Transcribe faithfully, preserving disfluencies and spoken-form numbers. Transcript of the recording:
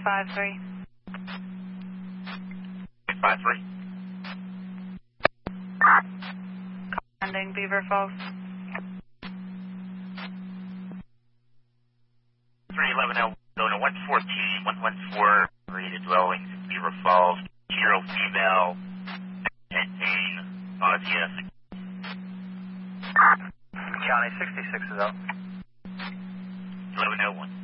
five three. five three. Ending Beaver Falls. three eleven L, going to one fourteen, one one four, rated dwellings in Beaver Falls, zero female, maintain, uh, yes. County sixty-six is out. eleven oh one.